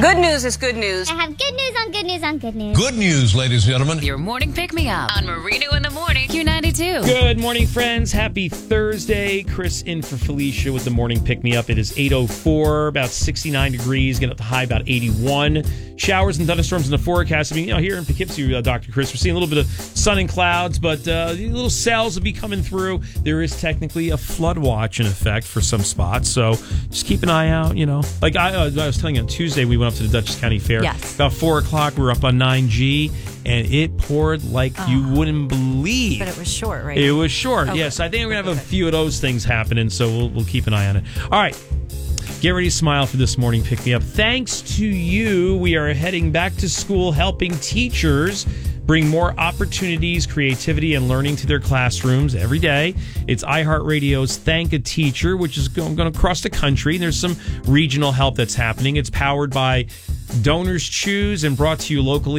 Good news is good news. I have good news on good news on good news. Good news, ladies and gentlemen. Your morning pick-me-up on Marino in the Morning, Q92. Good morning, friends. Happy Thursday. Chris in for Felicia with the morning pick-me-up. It is 8:04, about 69 degrees, getting up to high about 81. Showers and thunderstorms in the forecast. I mean, here in Poughkeepsie, Dr. Chris, we're seeing a little bit of sun and clouds, but little cells will be coming through. There is technically a flood watch in effect for some spots, so just keep an eye out, Like I was telling you on Tuesday, we went up to the Dutchess County Fair. Yes. About 4 o'clock, we were up on 9G, and it poured like you wouldn't believe. But it was short, right? It was short, Okay. yes. I think we're going to have a few of those things happening, so we'll keep an eye on it. All right. Get ready to smile for this morning pick-me-up. Thanks to you, we are heading back to school helping teachers bring more opportunities, creativity, and learning to their classrooms every day. It's iHeartRadio's Thank a Teacher, which is going across the country. There's some regional help that's happening. It's powered by Donors Choose and brought to you locally